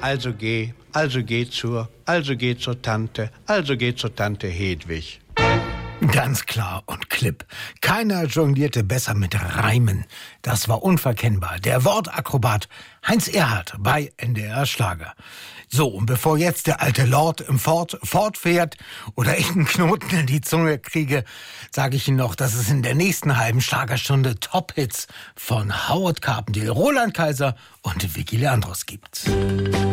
Also geh zur Tante Hedwig. Ganz klar und klipp. Keiner jonglierte besser mit Reimen. Das war unverkennbar. Der Wortakrobat Heinz Erhardt bei NDR Schlager. So, und bevor jetzt der alte Lord im Ford fortfährt oder ich einen Knoten in die Zunge kriege, sage ich Ihnen noch, dass es in der nächsten halben Schlagerstunde Top-Hits von Howard Carpendale, Roland Kaiser und Vicky Leandros gibt.